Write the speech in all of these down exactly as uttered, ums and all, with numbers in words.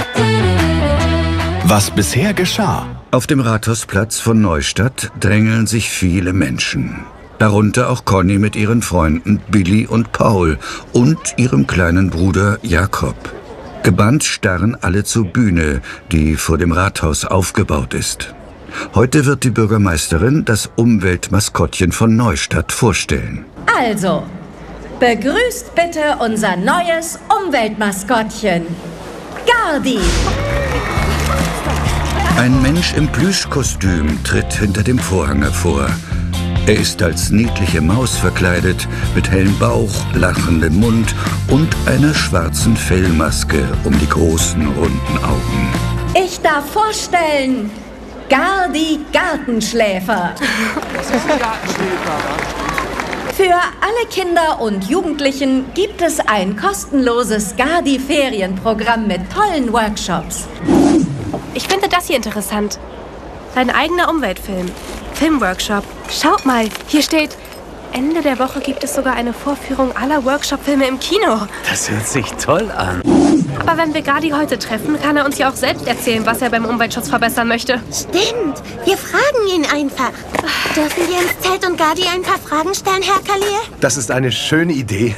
Was bisher geschah. Auf dem Rathausplatz von Neustadt drängeln sich viele Menschen. Darunter auch Conny mit ihren Freunden Billy und Paul und ihrem kleinen Bruder Jakob. Gebannt starren alle zur Bühne, die vor dem Rathaus aufgebaut ist. Heute wird die Bürgermeisterin das Umweltmaskottchen von Neustadt vorstellen. Also, begrüßt bitte unser neues Umweltmaskottchen, Gardi. Ein Mensch im Plüschkostüm tritt hinter dem Vorhang hervor. Er ist als niedliche Maus verkleidet, mit hellem Bauch, lachendem Mund und einer schwarzen Fellmaske um die großen, runden Augen. Ich darf vorstellen, Gardi Gartenschläfer. Für alle Kinder und Jugendlichen gibt es ein kostenloses Gardi-Ferienprogramm mit tollen Workshops. Ich finde das hier interessant. Dein eigener Umweltfilm. Filmworkshop. Schaut mal, hier steht, Ende der Woche gibt es sogar eine Vorführung aller Workshop-Filme im Kino. Das hört sich toll an. Aber wenn wir Gardi heute treffen, kann er uns ja auch selbst erzählen, was er beim Umweltschutz verbessern möchte. Stimmt. Wir fragen ihn einfach. Dürfen wir ins Zelt und Gardi ein paar Fragen stellen, Herr Kalier? Das ist eine schöne Idee.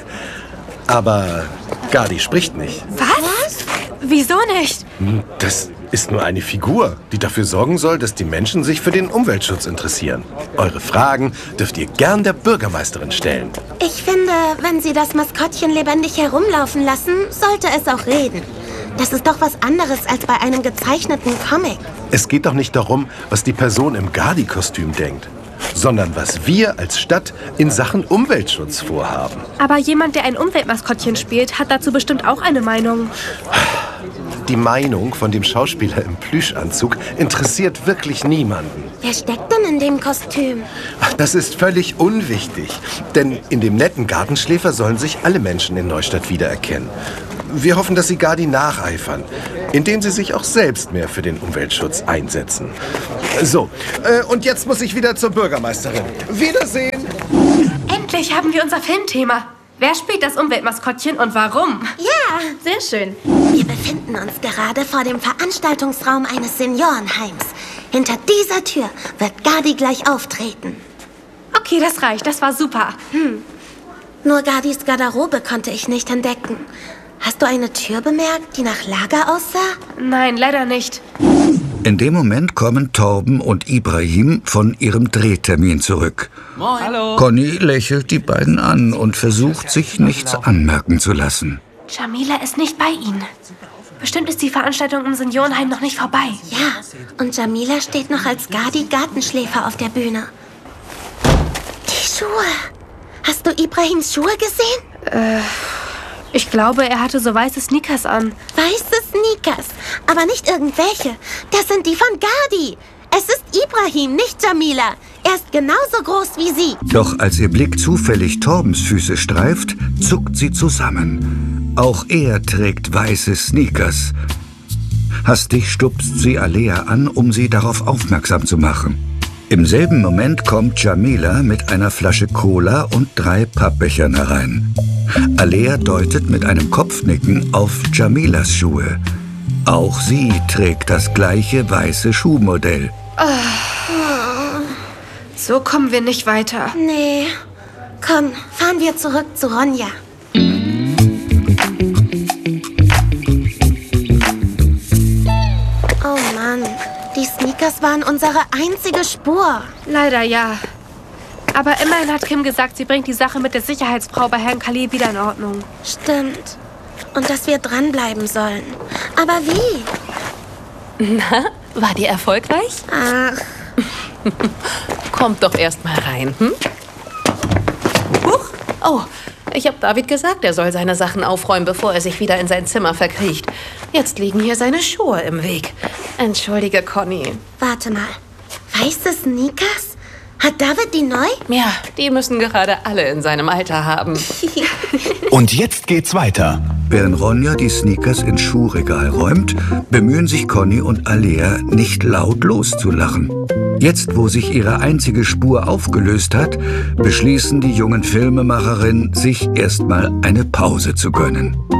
Aber Gardi spricht nicht. Was? Wieso nicht? Das ist nur eine Figur, die dafür sorgen soll, dass die Menschen sich für den Umweltschutz interessieren. Eure Fragen dürft ihr gern der Bürgermeisterin stellen. Ich finde, wenn Sie das Maskottchen lebendig herumlaufen lassen, sollte es auch reden. Das ist doch was anderes als bei einem gezeichneten Comic. Es geht doch nicht darum, was die Person im Gardi-Kostüm denkt, sondern was wir als Stadt in Sachen Umweltschutz vorhaben. Aber jemand, der ein Umweltmaskottchen spielt, hat dazu bestimmt auch eine Meinung. Die Meinung von dem Schauspieler im Plüschanzug interessiert wirklich niemanden. Wer steckt denn in dem Kostüm? Ach, das ist völlig unwichtig. Denn in dem netten Gartenschläfer sollen sich alle Menschen in Neustadt wiedererkennen. Wir hoffen, dass Sie Gardi nacheifern, indem Sie sich auch selbst mehr für den Umweltschutz einsetzen. So, äh, und jetzt muss ich wieder zur Bürgermeisterin. Wiedersehen! Endlich haben wir unser Filmthema. Wer spielt das Umweltmaskottchen und warum? Ja, sehr schön. Wir befinden uns gerade vor dem Veranstaltungsraum eines Seniorenheims. Hinter dieser Tür wird Gardi gleich auftreten. Okay, das reicht. Das war super. Hm. Nur Gardis Garderobe konnte ich nicht entdecken. Hast du eine Tür bemerkt, die nach Lager aussah? Nein, leider nicht. In dem Moment kommen Torben und Ibrahim von ihrem Drehtermin zurück. Moin. Hallo. Conny lächelt die beiden an und versucht, sich nichts anmerken zu lassen. Jamila ist nicht bei ihnen. Bestimmt ist die Veranstaltung im Seniorenheim noch nicht vorbei. Ja, und Jamila steht noch als Gardi Gartenschläfer auf der Bühne. Die Schuhe. Hast du Ibrahims Schuhe gesehen? Äh... Ich glaube, er hatte so weiße Sneakers an. Weiße Sneakers, aber nicht irgendwelche. Das sind die von Gardi. Es ist Ibrahim, nicht Jamila. Er ist genauso groß wie sie. Doch als ihr Blick zufällig Torbens Füße streift, zuckt sie zusammen. Auch er trägt weiße Sneakers. Hastig stupst sie Alea an, um sie darauf aufmerksam zu machen. Im selben Moment kommt Jamila mit einer Flasche Cola und drei Pappbechern herein. Alea deutet mit einem Kopfnicken auf Jamilas Schuhe. Auch sie trägt das gleiche weiße Schuhmodell. Oh. So kommen wir nicht weiter. Nee. Komm, fahren wir zurück zu Ronja. Oh Mann, die Sneakers waren unsere einzige Spur. Leider ja. Aber immerhin hat Kim gesagt, sie bringt die Sache mit der Sicherheitsfrau bei Herrn Khalil wieder in Ordnung. Stimmt. Und dass wir dranbleiben sollen. Aber wie? Na, war die erfolgreich? Ach. Kommt doch erst mal rein, hm? Huch. Oh, ich habe David gesagt, er soll seine Sachen aufräumen, bevor er sich wieder in sein Zimmer verkriecht. Jetzt liegen hier seine Schuhe im Weg. Entschuldige, Conny. Warte mal. Weiße Sneakers? Hat David die neu? Ja, die müssen gerade alle in seinem Alter haben. Und jetzt geht's weiter. Während Ronja die Sneakers ins Schuhregal räumt, bemühen sich Conny und Alea, nicht laut loszulachen. Jetzt, wo sich ihre einzige Spur aufgelöst hat, beschließen die jungen Filmemacherinnen, sich erstmal eine Pause zu gönnen.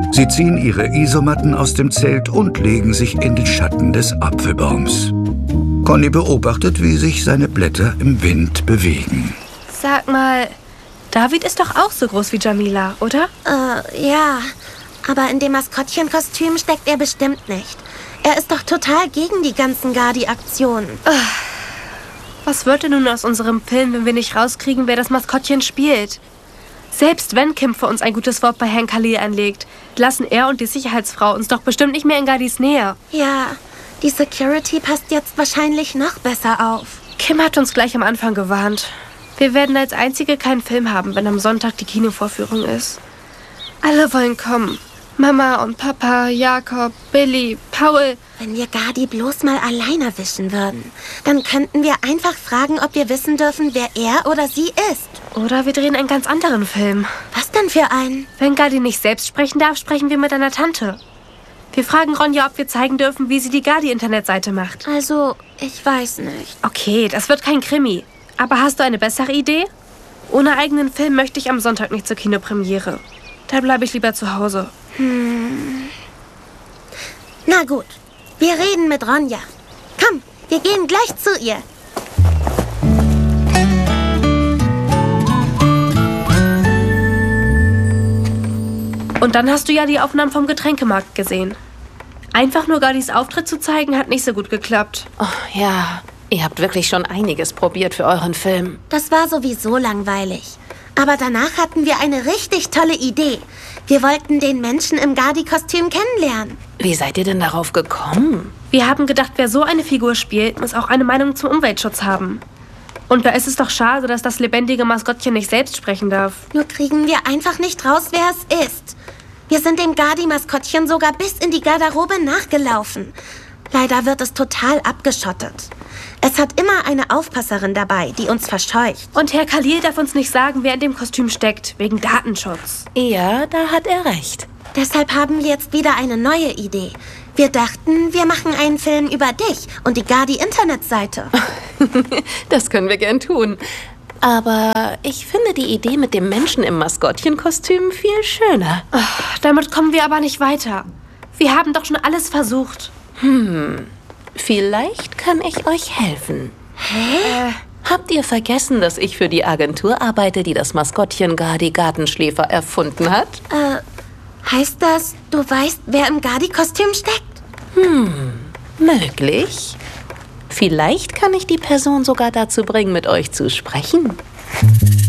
Sie ziehen ihre Isomatten aus dem Zelt und legen sich in den Schatten des Apfelbaums. Conny beobachtet, wie sich seine Blätter im Wind bewegen. Sag mal, David ist doch auch so groß wie Jamila, oder? Äh, ja. Aber in dem Maskottchenkostüm steckt er bestimmt nicht. Er ist doch total gegen die ganzen Gardi-Aktionen. Was wird denn nun aus unserem Film, wenn wir nicht rauskriegen, wer das Maskottchen spielt? Selbst wenn Kim für uns ein gutes Wort bei Herrn Khalil einlegt, lassen er und die Sicherheitsfrau uns doch bestimmt nicht mehr in Gardis Nähe. Ja, die Security passt jetzt wahrscheinlich noch besser auf. Kim hat uns gleich am Anfang gewarnt. Wir werden als Einzige keinen Film haben, wenn am Sonntag die Kinovorführung ist. Alle wollen kommen. Mama und Papa, Jakob, Billy, Paul. Wenn wir Gardi bloß mal allein erwischen würden, dann könnten wir einfach fragen, ob wir wissen dürfen, wer er oder sie ist. Oder wir drehen einen ganz anderen Film. Was denn für einen? Wenn Gardi nicht selbst sprechen darf, sprechen wir mit einer Tante. Wir fragen Ronja, ob wir zeigen dürfen, wie sie die Gardi-Internetseite macht. Also, ich weiß nicht. Okay, das wird kein Krimi. Aber hast du eine bessere Idee? Ohne eigenen Film möchte ich am Sonntag nicht zur Kinopremiere. Da bleibe ich lieber zu Hause. Hm. Na gut, wir reden mit Ronja. Komm, wir gehen gleich zu ihr. Und dann hast du ja die Aufnahmen vom Getränkemarkt gesehen. Einfach nur Gardis Auftritt zu zeigen, hat nicht so gut geklappt. Oh, ja, ihr habt wirklich schon einiges probiert für euren Film. Das war sowieso langweilig. Aber danach hatten wir eine richtig tolle Idee. Wir wollten den Menschen im Gardi-Kostüm kennenlernen. Wie seid ihr denn darauf gekommen? Wir haben gedacht, wer so eine Figur spielt, muss auch eine Meinung zum Umweltschutz haben. Und da ist es doch schade, dass das lebendige Maskottchen nicht selbst sprechen darf. Nur kriegen wir einfach nicht raus, wer es ist. Wir sind dem Gardi-Maskottchen sogar bis in die Garderobe nachgelaufen. Leider wird es total abgeschottet. Es hat immer eine Aufpasserin dabei, die uns verscheucht. Und Herr Khalil darf uns nicht sagen, wer in dem Kostüm steckt, wegen Datenschutz. Ja, da hat er recht. Deshalb haben wir jetzt wieder eine neue Idee. Wir dachten, wir machen einen Film über dich und die Gardi-Internetseite. Das können wir gern tun. Aber ich finde die Idee mit dem Menschen im Maskottchenkostüm viel schöner. Ach, damit kommen wir aber nicht weiter. Wir haben doch schon alles versucht. Hm, vielleicht kann ich euch helfen. Hä? Äh, habt ihr vergessen, dass ich für die Agentur arbeite, die das Maskottchen Gardi Gartenschläfer erfunden hat? Äh, heißt das, du weißt, wer im Gardi-Kostüm steckt? Hm, möglich. Vielleicht kann ich die Person sogar dazu bringen, mit euch zu sprechen.